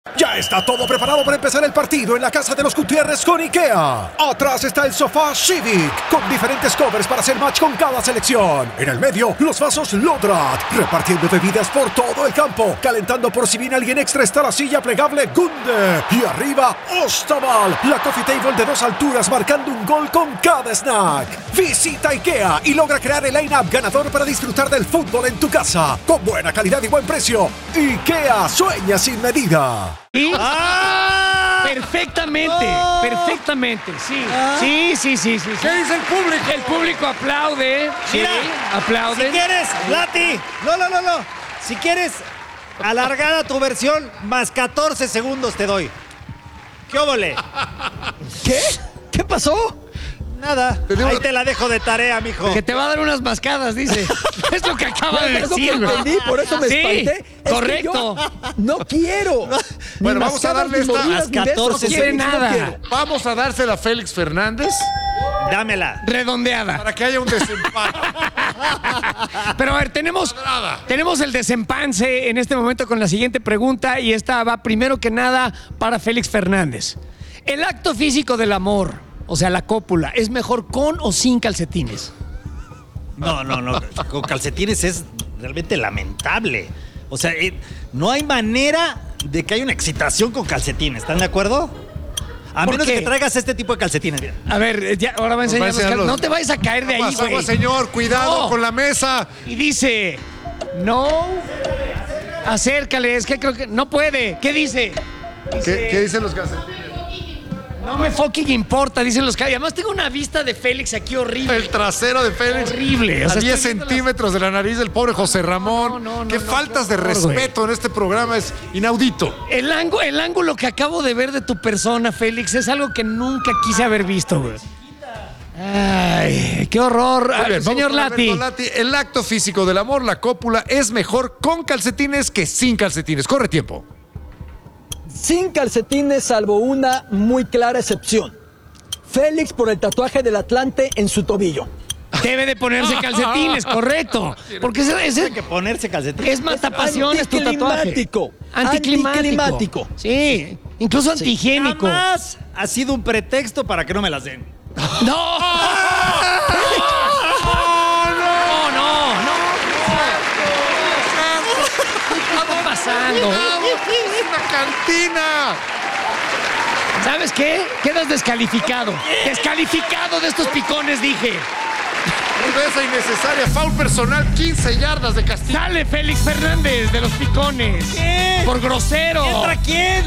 Ya está todo preparado para empezar el partido en la casa de los Gutiérrez con IKEA. Atrás está el sofá Civic, con diferentes covers para hacer match con cada selección. En el medio, los vasos Lodrat, repartiendo bebidas por todo el campo. Calentando por si viene alguien extra está la silla plegable Gunde. Y arriba, Ostaval, la coffee table de 2 alturas marcando un gol con cada snack. Visita IKEA y logra crear el line-up ganador para disfrutar del fútbol en tu casa. Con buena calidad y buen precio. IKEA sueña sin medida. ¿Sí? Perfectamente, perfectamente, sí. Sí. ¿Qué dice el público? El público aplaude. Mira, sí, aplaude. Si quieres, Lati. No. Si quieres alargada tu versión, más 14 segundos te doy. ¿Qué óvole? ¿Qué? ¿Qué pasó? Nada. Ahí te la dejo de tarea, mijo. Que te va a dar unas mascadas, dice. Es lo que acaba de Es lo que decir. entendí, por eso me Sí, espanté. Es correcto. que yo no quiero. Bueno, Ni vamos a mascadas, darle ni esta- mordidas, ni Las 14 besos, no quiere no nada. quiero. Vamos a dársela a Félix Fernández Dámela. Redondeada. para que haya un desempate. Pero a ver, tenemos el desempance en este momento con la siguiente pregunta y esta va primero que nada para Félix Fernández. El acto físico del amor, o sea, la cópula, ¿es mejor con o sin calcetines? No. Con calcetines es realmente lamentable. O sea, no hay manera de que haya una excitación con calcetines. ¿Están de acuerdo? A ¿Por menos qué? que traigas este tipo de calcetines. Mira. A ver, ya, ahora va a enseñar Nos va a enseñar los los- No te vayas a caer de ahí, Aguas, güey. señor, cuidado No. con la mesa. Y dice, no, acércale, es que creo que no puede. ¿Qué dice? ¿Qué dicen los calcetines? No me fucking importa, dicen los que. Además tengo una vista de Félix aquí horrible. El trasero de Félix. Horrible. O sea, A 10 estoy viendo centímetros de la nariz del pobre José Ramón. No, Qué no, faltas qué de horror, güey. respeto en este programa es inaudito. El ángulo que acabo de ver de tu persona, Félix, es algo que nunca quise haber visto, güey. Ay, qué horror. Muy bien, Señor vamos con Lati. Alberto Lati. El acto físico del amor, la cópula, es mejor con calcetines que sin calcetines. Corre tiempo. Sin calcetines, salvo una muy clara excepción. Félix por el tatuaje del Atlante en su tobillo. Debe de ponerse calcetines, correcto. Porque Tiene que ponerse calcetines. es matapasiones tu tatuaje. Anticlimático. Anticlimático. Sí, incluso antihigiénico. Jamás ha sido un pretexto para que no me las den. ¡No! ¡No! ¿Qué está pasando? ¡Es una cantina! ¿Sabes qué? Quedas descalificado. Descalificado de estos picones, dije. Rudeza innecesaria, foul personal, 15 yardas de castigo. Sale Félix Fernández de los picones. ¿Qué? Por grosero. ¿Contra quién?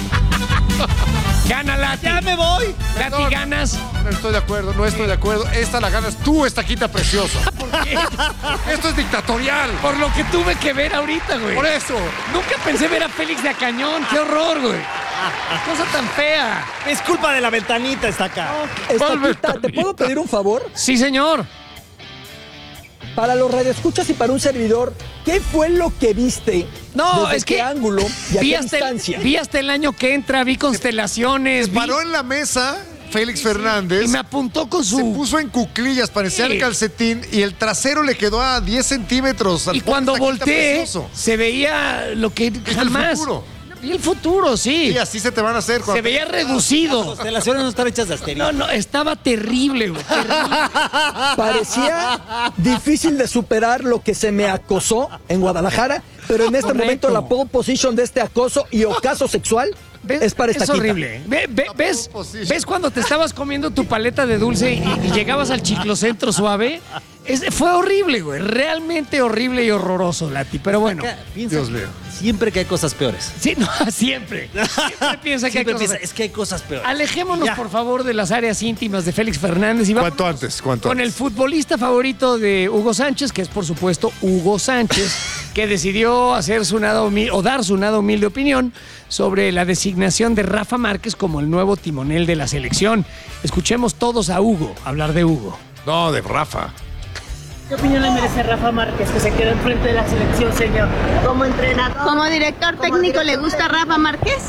Gana Lati. ¡Ya me voy! Lati, ganas. No estoy de acuerdo. Esta la ganas tú, esta quita preciosa. ¿Por qué? Esto es dictatorial. Por lo que tuve que ver ahorita, güey. Por eso. Nunca pensé ver a Félix de a cañón. ¡Qué horror, güey! Cosa tan fea. Es culpa de la ventanita, está acá. Estaquita, ¿te puedo pedir un favor? Sí, señor. Para los radioescuchas y para un servidor, ¿qué fue lo que viste? No, ¿Desde es qué que ángulo y a vi qué hasta distancia? vi hasta el año que entra, vi constelaciones, vi- Paró en la mesa Félix Fernández. y me apuntó con Se su... puso en cuclillas, parecía Sí. el calcetín y el trasero le quedó a 10 centímetros. Y cuando volteé, se veía lo que el jamás... futuro. Vi el futuro, sí. Y así se te van a hacer. Se veía reducido. Constelaciones no están hechas de asterisco. No, estaba terrible, güey. Terrible. Parecía difícil de superar lo que se me acosó en Guadalajara, pero en este Correcto. momento la pole position de este acoso y ocaso sexual es para esta Es horrible. ¿Ves, position. ¿Ves cuando te estabas comiendo tu paleta de dulce y llegabas al chiclocentro suave? Fue horrible, güey. Realmente horrible y horroroso, Lati. Pero bueno. Piensa Dios mío. siempre que hay cosas peores. Sí, no, siempre. Siempre piensa que hay Siempre cosas... piensa, es que hay cosas peores. Alejémonos, Ya. por favor, de las áreas íntimas de Félix Fernández y vamos ¿Cuánto antes? ¿Cuánto con el antes? futbolista favorito de Hugo Sánchez, que es por supuesto Hugo Sánchez, que decidió hacer dar su nada humilde opinión sobre la designación de Rafa Márquez como el nuevo timonel de la selección. Escuchemos todos a Hugo hablar de Hugo. No, de Rafa. ¿Qué opinión le merece Rafa Márquez que se quedó enfrente de la selección, señor? Como entrenador. ¿Como director técnico le gusta Rafa Márquez?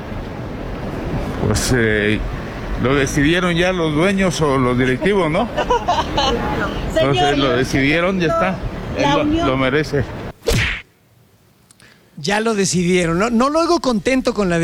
Pues lo decidieron ya los dueños o los directivos, ¿no? Entonces lo decidieron, ya está. La Él unión. lo merece. Ya lo decidieron. No lo oigo contento con la